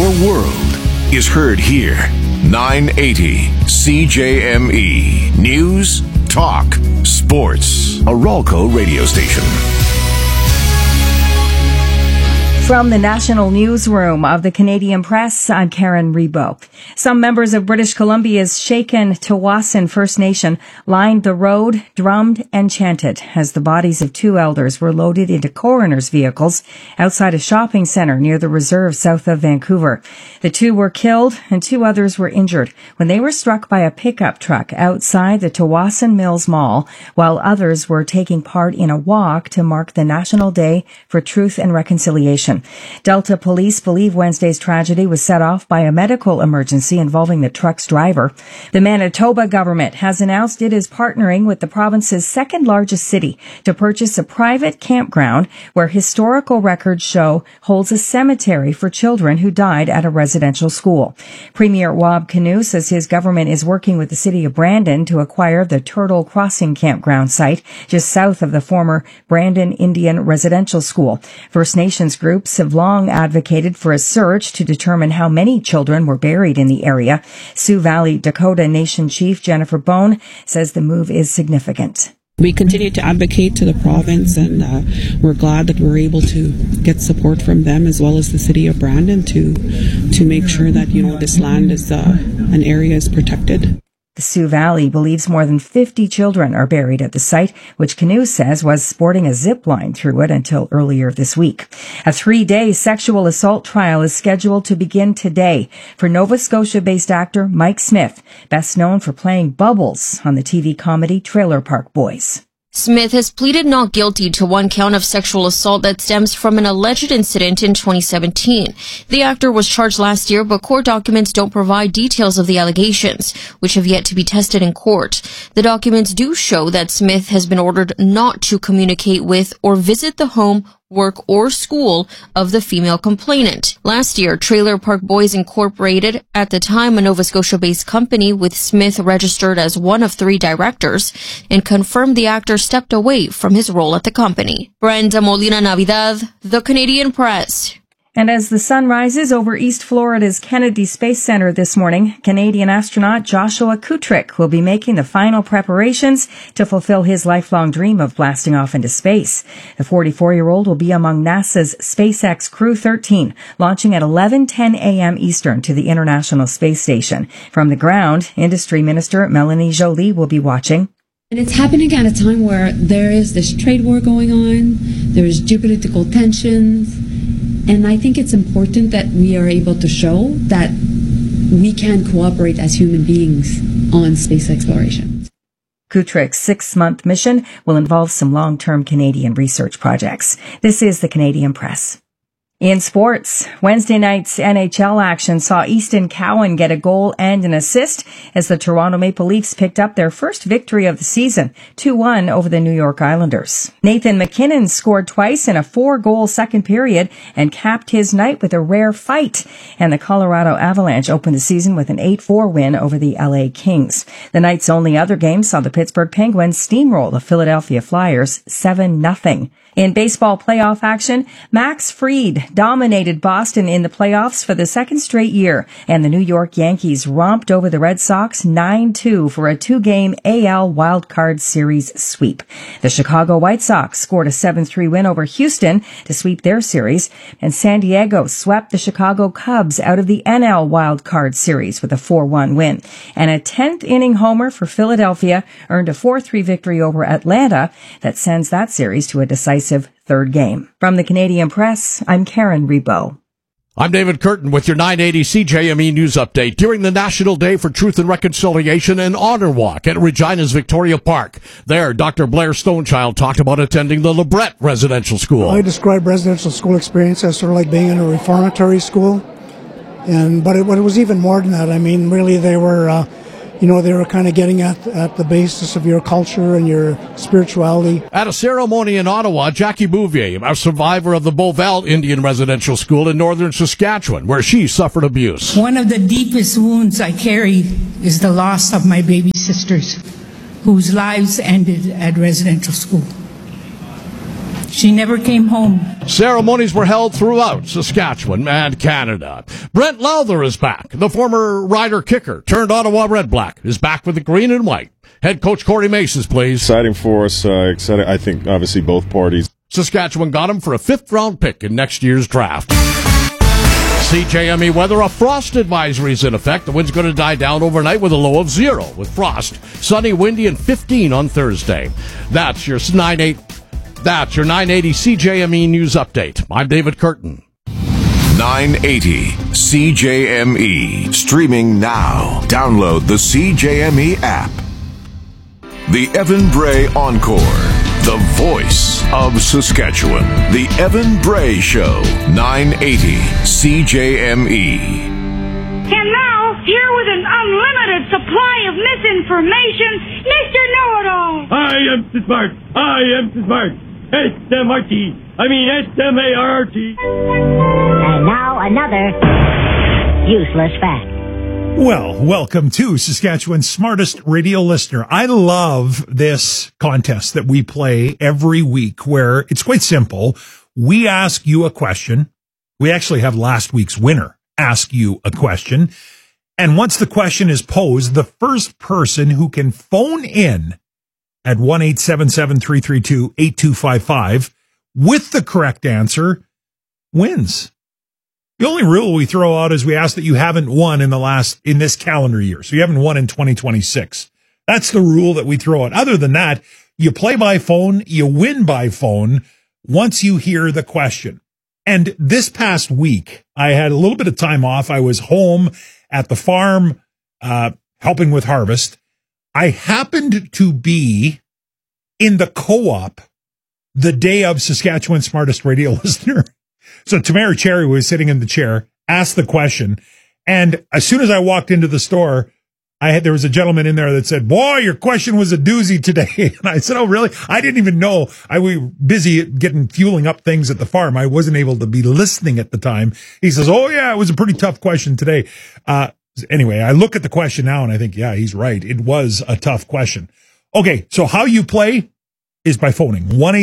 Your world is heard here. 980 CJME. News, talk, sports. A Ralco radio station. From the National Newsroom of the Canadian Press, I'm Karen Rebo. Some members of British Columbia's Shaken Tawasin First Nation lined the road, drummed and chanted as the bodies of two elders were loaded into coroner's vehicles outside a shopping centre near the reserve south of Vancouver. The two were killed and two others were injured when they were struck by a pickup truck outside the Tawasin Mills Mall, while others were taking part in a walk to mark the National Day for Truth and Reconciliation. Delta police believe Wednesday's tragedy was set off by a medical emergency involving the truck's driver. The Manitoba government has announced it is partnering with the province's second largest city to purchase a private campground where historical records show holds a cemetery for children who died at a residential school. Premier Wab Kinew says his government is working with the city of Brandon to acquire the Turtle Crossing campground site just south of the former Brandon Indian Residential School. First Nations groups have long advocated for a search to determine how many children were buried in the area. Sioux Valley Dakota Nation Chief Jennifer Bone says the move is significant. We continue to advocate to the province, and we're glad that we're able to get support from them as well as the city of Brandon to make sure that, this land is an area is protected. The Sioux Valley believes more than 50 children are buried at the site, which Kinew says was sporting a zip line through it until earlier this week. A 3-day sexual assault trial is scheduled to begin today for Nova Scotia-based actor Mike Smith, best known for playing Bubbles on the TV comedy Trailer Park Boys. Smith has pleaded not guilty to one count of sexual assault that stems from an alleged incident in 2017. The actor was charged last year, but court documents don't provide details of the allegations, which have yet to be tested in court. The documents do show that Smith has been ordered not to communicate with or visit the home, work, or school of the female complainant. Last year, Trailer Park Boys Incorporated, at the time a Nova Scotia-based company with Smith registered as one of 3 directors, and confirmed the actor stepped away from his role at the company. Brenda Molina Navidad, The Canadian Press. And as the sun rises over East Florida's Kennedy Space Center this morning, Canadian astronaut Joshua Kutrick will be making the final preparations to fulfill his lifelong dream of blasting off into space. The 44-year-old will be among NASA's SpaceX Crew 13, launching at 11:10 a.m. Eastern to the International Space Station. From the ground, Industry Minister Melanie Joly will be watching. And it's happening at a time where there is this trade war going on, there's geopolitical tensions, and I think it's important that we are able to show that we can cooperate as human beings on space exploration. Kutrick's 6-month mission will involve some long-term Canadian research projects. This is the Canadian Press. In sports, Wednesday night's NHL action saw Easton Cowan get a goal and an assist as the Toronto Maple Leafs picked up their first victory of the season, 2-1 over the New York Islanders. Nathan MacKinnon scored twice in a 4-goal second period and capped his night with a rare fight. And the Colorado Avalanche opened the season with an 8-4 win over the LA Kings. The night's only other game saw the Pittsburgh Penguins steamroll the Philadelphia Flyers 7-0. In baseball playoff action, Max Fried dominated Boston in the playoffs for the second straight year, and the New York Yankees romped over the Red Sox 9-2 for a 2-game AL Wildcard Series sweep. The Chicago White Sox scored a 7-3 win over Houston to sweep their series, and San Diego swept the Chicago Cubs out of the NL Wildcard Series with a 4-1 win. And a 10th-inning homer for Philadelphia earned a 4-3 victory over Atlanta that sends that series to a decisive third game. From the Canadian Press, I'm Karen Rebo. I'm David Curtin with your 980 CJME News Update. During the National Day for Truth and Reconciliation, an honor walk at Regina's Victoria Park. There, Dr. Blair Stonechild talked about attending the LeBret Residential School. I describe residential school experience as sort of like being in a reformatory school. But it was even more than that. I mean, really, they were kind of getting at the basis of your culture and your spirituality. At a ceremony in Ottawa, Jackie Bouvier, a survivor of the Beauval Indian Residential School in northern Saskatchewan, where she suffered abuse. One of the deepest wounds I carry is the loss of my baby sisters, whose lives ended at residential school. She never came home. Ceremonies were held throughout Saskatchewan and Canada. Brent Lowther is back. The former Rider kicker turned Ottawa Red Black is back with the green and white. Head coach Corey Masons, please. Exciting for us. Exciting. I think, obviously, both parties. Saskatchewan got him for a 5th-round pick in next year's draft. CJME weather, a frost advisory is in effect. The wind's going to die down overnight with a low of 0 with frost. Sunny, windy, and 15 on Thursday. That's your 980 CJME News Update. I'm David Curtin. 980 CJME. Streaming now. Download the CJME app. The Evan Bray Encore. The voice of Saskatchewan. The Evan Bray Show. 980 CJME. And now, here with an unlimited supply of misinformation, Mr. Know-It-All. I am smart. S-M-R-T. I mean S-M-A-R-T. And now another useless fact. Well, welcome to Saskatchewan's smartest radio listener. I love this contest that we play every week where it's quite simple. We ask you a question. We actually have last week's winner ask you a question. And once the question is posed, the first person who can phone in at 1-877-332-8255 with the correct answer wins. The only rule we throw out is we ask that you haven't won in this calendar year. So you haven't won in 2026. That's the rule that we throw out. Other than that, you play by phone, you win by phone once you hear the question. And this past week, I had a little bit of time off. I was home at the farm, helping with harvest. I happened to be in the co-op the day of Saskatchewan's smartest radio listener. So Tamara Cherry was sitting in the chair, asked the question, and as soon as I walked into the store, there was a gentleman in there that said, "Boy, your question was a doozy today." And I said, "Oh, really?" I didn't even know. I was busy fueling up things at the farm. I wasn't able to be listening at the time. He says, "Oh, yeah, it was a pretty tough question today." Anyway, I look at the question now and I think, yeah, he's right. It was a tough question. Okay, so how you play is by phoning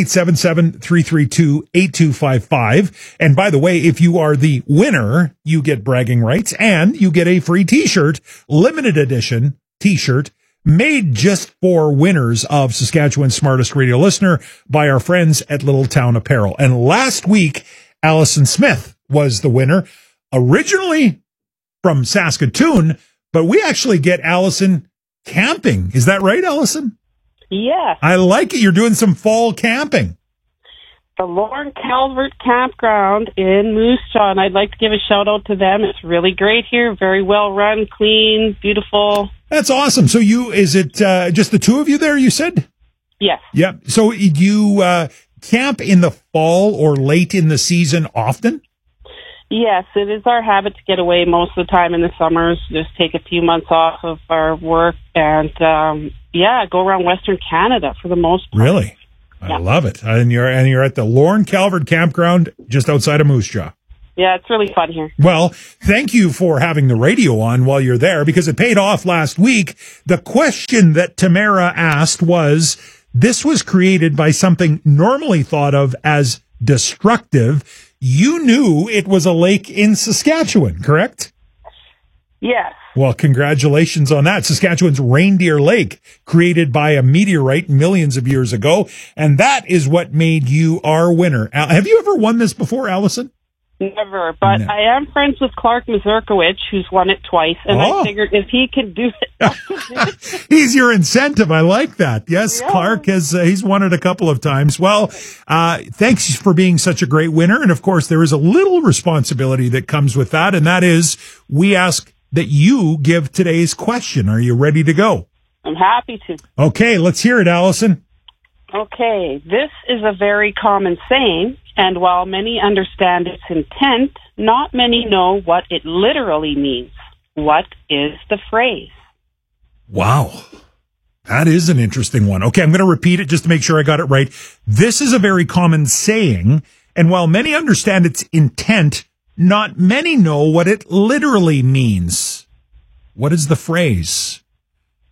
1-877-332-8255. And by the way, if you are the winner, you get bragging rights and you get a free t-shirt, limited edition t-shirt made just for winners of Saskatchewan's smartest radio listener by our friends at Little Town Apparel. And last week, Allison Smith was the winner, originally from Saskatoon, but we actually get Allison camping. Is that right, Allison? Yes. I like it. You're doing some fall camping. The Lorne Calvert Campground in Moose Jaw, and I'd like to give a shout out to them. It's really great here. Very well run, clean, beautiful. That's awesome. So is it just the two of you there, you said? Yes. Yep. So you camp in the fall or late in the season often? Yes, it is our habit to get away most of the time in the summers, just take a few months off of our work and, go around Western Canada for the most part. Really? I love it. And you're at the Lorne Calvert Campground just outside of Moose Jaw. Yeah, it's really fun here. Well, thank you for having the radio on while you're there because it paid off last week. The question that Tamara asked was, this was created by something normally thought of as destructive. You knew it was a lake in Saskatchewan, correct? Yes. Well, congratulations on that. Saskatchewan's Reindeer Lake, created by a meteorite millions of years ago. And that is what made you our winner. Have you ever won this before, Allison? Never, but no. I am friends with Clark Mazurkowicz, who's won it twice, and I figured if he could do it, I could do it. He's your incentive. I like that. Yes, yeah. Clark he's won it a couple of times. Well, thanks for being such a great winner. And of course, there is a little responsibility that comes with that, and that is we ask that you give today's question. Are you ready to go? I'm happy to. Okay, let's hear it, Allison. Okay, this is a very common saying, and while many understand its intent, not many know what it literally means. What is the phrase? Wow. That is an interesting one. Okay, I'm going to repeat it just to make sure I got it right. This is a very common saying, and while many understand its intent, not many know what it literally means. What is the phrase?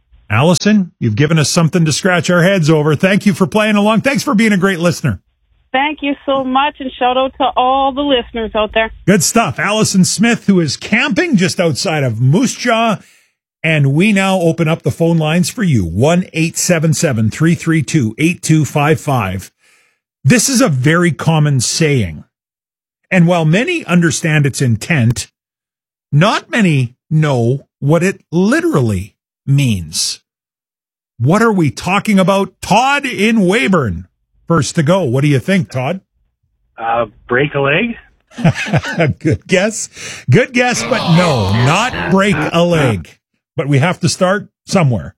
Allison, you've given us something to scratch our heads over. Thank you for playing along. Thanks for being a great listener. Thank you so much, and shout out to all the listeners out there. Good stuff. Allison Smith, who is camping just outside of Moose Jaw. And we now open up the phone lines for you. 1-877-332-8255. This is a very common saying. And while many understand its intent, not many know what it literally means. What are we talking about? Todd in Weyburn, first to go. What do you think, Todd? Break a leg? Good guess. Good guess, but no, not break a leg. But we have to start somewhere.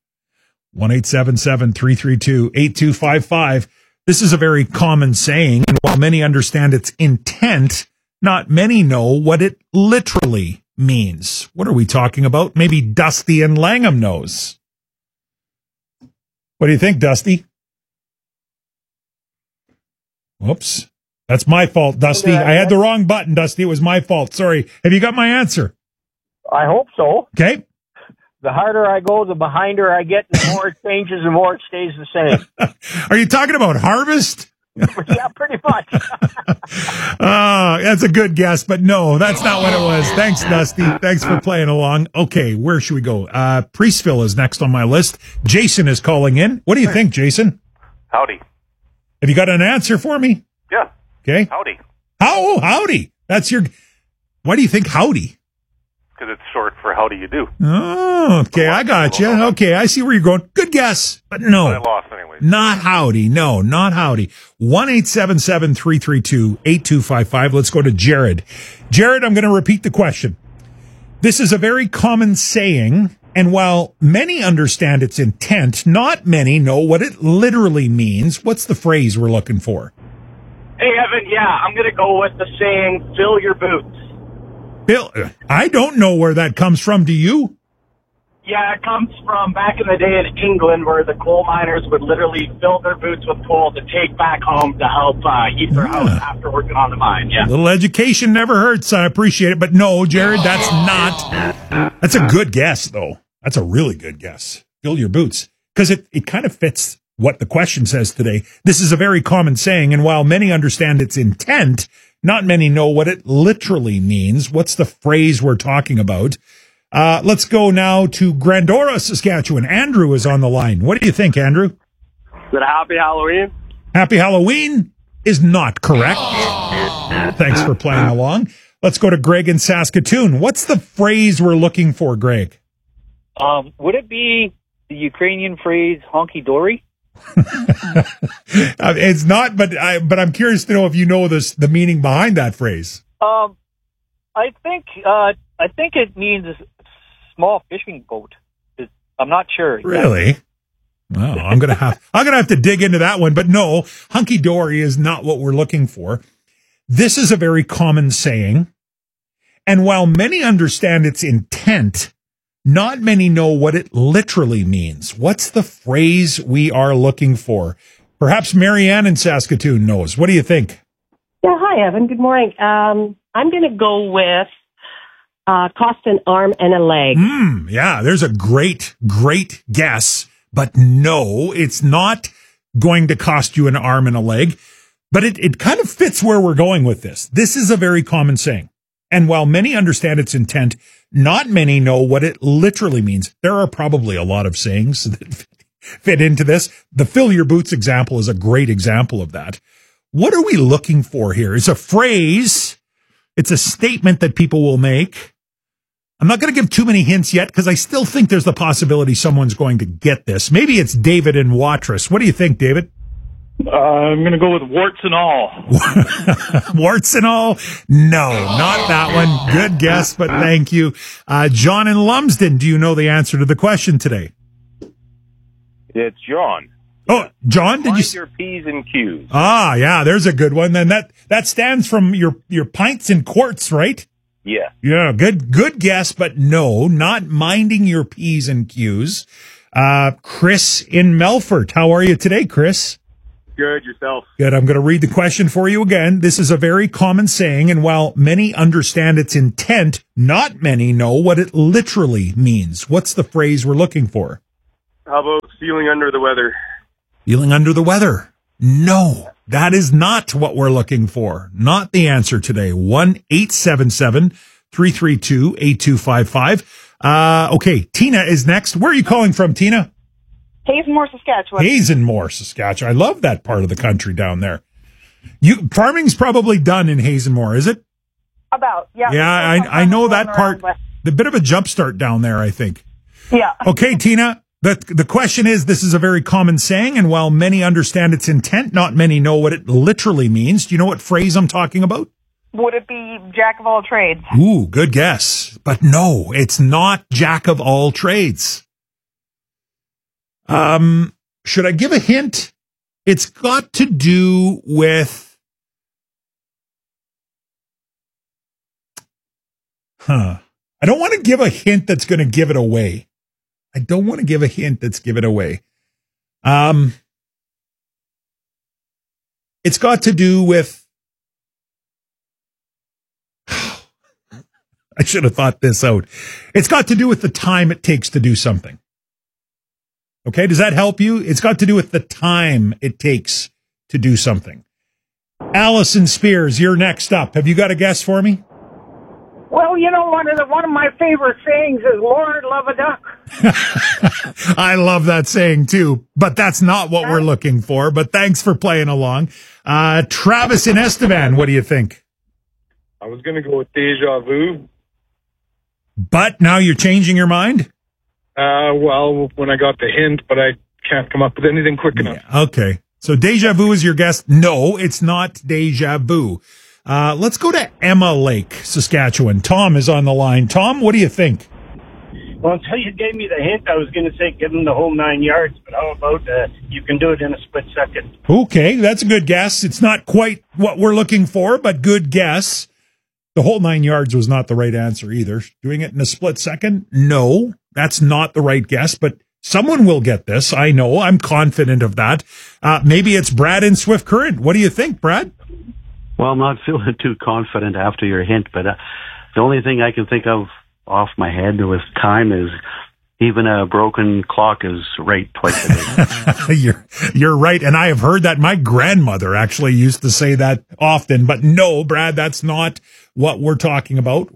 1-877-332-8255. This is a very common saying, and while many understand its intent, not many know what it literally means. What are we talking about? Maybe Dusty in Langham knows. What do you think, Dusty? Whoops. That's my fault, Dusty. I had the wrong button, Dusty. It was my fault. Sorry. Have you got my answer? I hope so. Okay. The harder I go, the behinder I get, and the more it changes, the more it stays the same. Are you talking about harvest? Yeah, pretty much. That's a good guess, but no, that's not what it was. Thanks, Dusty. Thanks for playing along. Okay, where should we go? Priestville is next on my list. Jason is calling in. What do you think, Jason? Howdy. Have you got an answer for me? Yeah. Okay. Howdy. Howdy. That's your... Why do you think howdy? Because it's short for how do you do. Oh, okay, I got you. Okay, I see where you're going. Good guess, but no. But I lost anyway. Not howdy. No, not howdy. 1-877-332-8255. Let's go to Jared. Jared, I'm going to repeat the question. This is a very common saying, and while many understand its intent, not many know what it literally means. What's the phrase we're looking for? Hey, Evan, I'm going to go with the saying, fill your boots. Bill, I don't know where that comes from. Do you? Yeah, it comes from back in the day in England where the coal miners would literally fill their boots with coal to take back home to help heat their house after working on the mine. Yeah. A little education never hurts. I appreciate it. But no, Jared, that's not. That's a good guess, though. That's a really good guess. Fill your boots. Because it kind of fits what the question says today. This is a very common saying, and while many understand its intent, not many know what it literally means. What's the phrase we're talking about? Let's go now to Grandora, Saskatchewan. Andrew is on the line. What do you think, Andrew? Is it a happy Halloween? Happy Halloween is not correct. Thanks for playing along. Let's go to Greg in Saskatoon. What's the phrase we're looking for, Greg? Would it be the Ukrainian phrase honky-dory? It's not, but I'm curious to know if you know the meaning behind that phrase. I think it means small fishing boat. I'm not sure. Really? Well, I'm gonna have to dig into that one. But no, hunky dory is not what we're looking for. This is a very common saying, and while many understand its intent, not many know what it literally means. What's the phrase we are looking for? Perhaps Marianne in Saskatoon knows. What do you think? Yeah, hi, Evan. Good morning. I'm going to go with cost an arm and a leg. Yeah, there's a great guess. But no, it's not going to cost you an arm and a leg. But it kind of fits where we're going with this. This is a very common saying. And while many understand its intent, not many know what it literally means. There are probably a lot of sayings that fit into this. The fill your boots example is a great example of that. What are we looking for here? It's a phrase. It's a statement that people will make. I'm not going to give too many hints yet because I still think there's the possibility someone's going to get this. Maybe it's David in Watrous. What do you think, David? I'm going to go with warts and all. Warts and all? No, not that one. Good guess, but thank you. John in Lumsden, do you know the answer to the question today? It's John. Oh, John, did you... your P's and Q's. Ah, yeah, there's a good one. Then that stands from your pints and quarts, right? Yeah. Yeah, good guess, but no, not minding your P's and Q's. Chris in Melfort, how are you today, Chris? Good, yourself. Good. I'm going to read the question for you again. This is a very common saying, and while many understand its intent, not many know what it literally means. What's the phrase we're looking for? How about feeling under the weather? Feeling under the weather? No. That is not what we're looking for. Not the answer today. 1-877-332-8255. Okay, Tina is next. Where are you calling from, Tina? Hazenmore, Saskatchewan. Hazenmore, Saskatchewan. I love that part of the country down there. Farming's probably done in Hazenmore, is it? About, yeah. Yeah, I know that part. The bit of a jump start down there, I think. Yeah. Okay, Tina. The question is, this is a very common saying, and while many understand its intent, not many know what it literally means. Do you know what phrase I'm talking about? Would it be jack of all trades? Ooh, good guess. But no, it's not jack of all trades. Should I give a hint? It's got to do with... I don't want to give a hint that's going to give it away. It's got to do with... I should have thought this out. It's got to do with the time it takes to do something. Okay, does that help you? It's got to do with the time it takes to do something. Allison Spears, you're next up. Have you got a guess for me? Well, you know, one of my favorite sayings is "Lord, love a duck." I love that saying too, but that's not what we're looking for. But thanks for playing along. Travis in Estevan, what do you think? I was going to go with deja vu. But now you're changing your mind? Well, when I got the hint, but I can't come up with anything quick enough. Yeah, okay. So deja vu is your guess? No, it's not deja vu. Let's go to Emma Lake, Saskatchewan. Tom is on the line. Tom, what do you think? Well, until you gave me the hint, I was going to say give him the whole 9 yards, but how about you can do it in a split second? Okay, that's a good guess. It's not quite what we're looking for, but good guess. The whole 9 yards was not the right answer either. Doing it in a split second? No, that's not the right guess, but someone will get this. I know. I'm confident of that. Maybe it's Brad in Swift Current. What do you think, Brad? Well, I'm not feeling too confident after your hint, but the only thing I can think of off my head with time is even a broken clock is right twice a day. You're right, and I have heard that. My grandmother actually used to say that often, but no, Brad, that's not what we're talking about.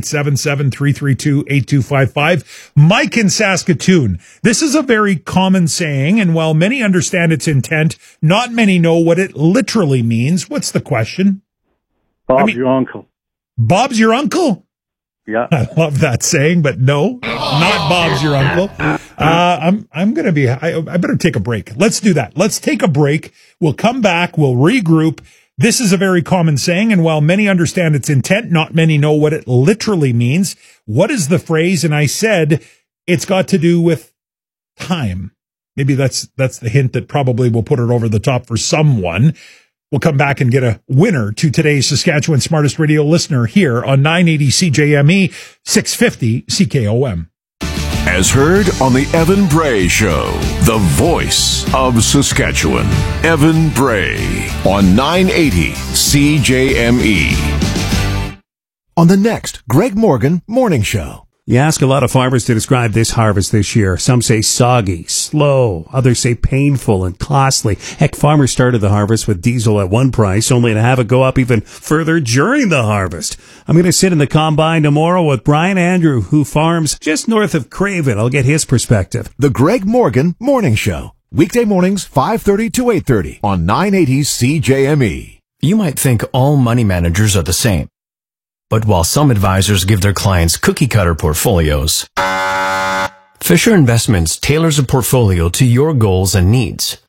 1-877-332-8255. Mike in Saskatoon. This is a very common saying, and while many understand its intent, not many know what it literally means. What's the question? Bob's your uncle. Bob's your uncle? Yeah. I love that saying, but no, not Bob's your uncle. I'm going to be, I better take a break. Let's do that. Let's take a break. We'll come back. We'll regroup. This is a very common saying, and while many understand its intent, not many know what it literally means. What is the phrase? And I said, it's got to do with time. Maybe that's the hint that probably will put it over the top for someone. We'll come back and get a winner to today's Saskatchewan Smartest Radio listener here on 980 CJME, 650 CKOM. As heard on the Evan Bray Show, the voice of Saskatchewan. Evan Bray on 980 CJME. On the next Greg Morgan Morning Show. You ask a lot of farmers to describe this harvest this year. Some say soggy, slow. Others say painful and costly. Heck, farmers started the harvest with diesel at one price, only to have it go up even further during the harvest. I'm going to sit in the combine tomorrow with Brian Andrew, who farms just north of Craven. I'll get his perspective. The Greg Morgan Morning Show. Weekday mornings, 5:30 to 8:30 on 980 CJME. You might think all money managers are the same. But while some advisors give their clients cookie-cutter portfolios, Fisher Investments tailors a portfolio to your goals and needs.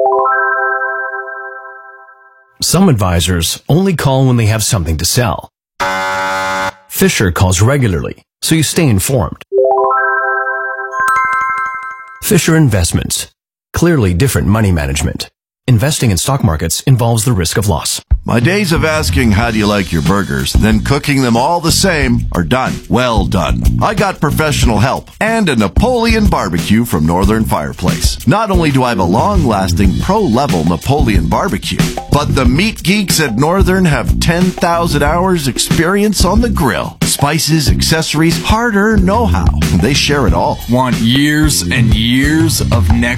Some advisors only call when they have something to sell. Fisher calls regularly, so you stay informed. Fisher Investments. Clearly different money management. Investing in stock markets involves the risk of loss. My days of asking how do you like your burgers, then cooking them all the same are done. Well done. I got professional help and a Napoleon barbecue from Northern Fireplace. Not only do I have a long-lasting pro-level Napoleon barbecue, but the meat geeks at Northern have 10,000 hours experience on the grill. Spices, accessories, hard-earned know-how. They share it all. Want years and years of neck